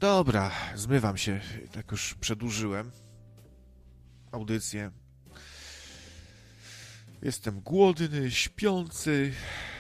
Dobra, zmywam się. Tak już przedłużyłem audycję. Jestem głodny, śpiący.